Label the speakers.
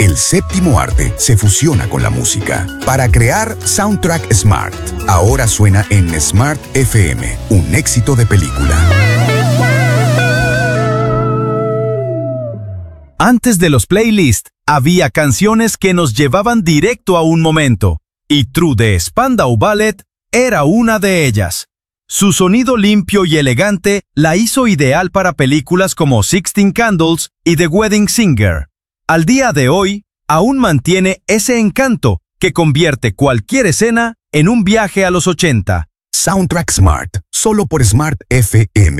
Speaker 1: El séptimo arte se fusiona con la música para crear Soundtrack Smart. Ahora suena en Smart FM, un éxito de película.
Speaker 2: Antes de los playlists, había canciones que nos llevaban directo a un momento, y True de Spandau Ballet era una de ellas. Su sonido limpio y elegante la hizo ideal para películas como Sixteen Candles y The Wedding Singer. Al día de hoy, aún mantiene ese encanto que convierte cualquier escena en un viaje a los 80.
Speaker 1: Soundtrack Smart, solo por Smart FM.